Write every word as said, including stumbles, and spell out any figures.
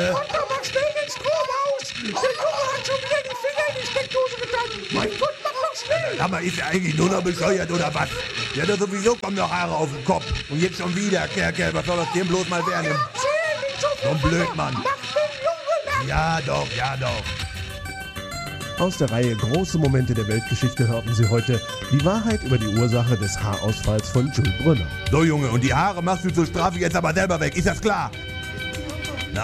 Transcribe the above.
Äh. Vater, mach schnell den Strom aus! Der Junge hat schon wieder die Finger in die Steckdose getan! Mein Gott, mach doch schnell! Sag mal, ist er eigentlich nur noch bescheuert oder was? Der hat doch sowieso kaum noch Haare auf dem Kopf. Und jetzt schon wieder, Kerkel, was soll das dem bloß mal werden? So ein Blödmann. Mach den Junge lang! Ja doch, ja doch. Aus der Reihe Große Momente der Weltgeschichte hörten Sie heute die Wahrheit über die Ursache des Haarausfalls von Jules Brünner. So Junge, und die Haare machst du zur Strafe jetzt aber selber weg, ist das klar?